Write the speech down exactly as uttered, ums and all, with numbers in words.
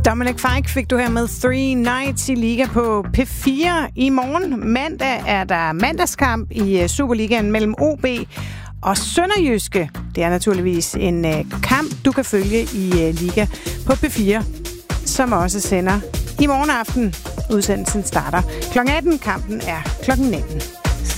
Dominic Fike fik du her med Three Nights i Liga på P fire. I morgen mandag er der mandagskamp i Superligaen mellem O B og Sønderjyske. Det er naturligvis en kamp, du kan følge i Liga på P fire, som også sender i morgen aften. Udsendelsen starter klokken atten. Kampen er klokken nitten.